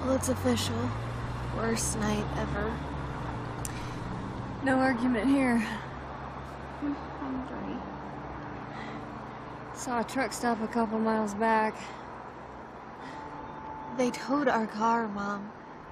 Well, it's official. Worst night ever. No argument here. I'm hungry. Saw a truck stop a couple miles back. They towed our car, Mom.